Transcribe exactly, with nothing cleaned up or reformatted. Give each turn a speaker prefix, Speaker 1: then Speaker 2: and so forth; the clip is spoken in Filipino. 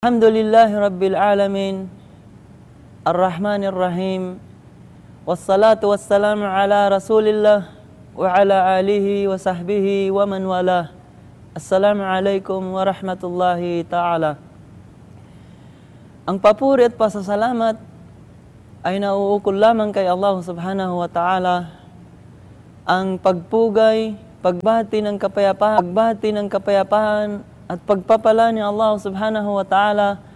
Speaker 1: Alhamdulillahi Rabbil Alamin, Ar-Rahmanir Rahim, wassalatu wassalamu ala Rasulillah wa ala alihi wa sahbihi wa man walah. Assalamualaikum warahmatullahi ta'ala. Ang papuri at pasasalamat ay nauukol lamang kay Allah subhanahu wa ta'ala. Ang pagpugay, pagbati ng kapayapaan, pagbati ng kapayapaan at pagpapala ni Allah subhanahu wa ta'ala